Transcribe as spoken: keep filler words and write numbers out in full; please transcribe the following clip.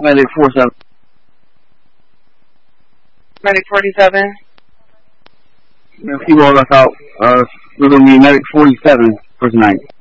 Medic forty-seven. Medic forty-seven. If you all left out, uh, we're going to be Medic forty-seven for tonight.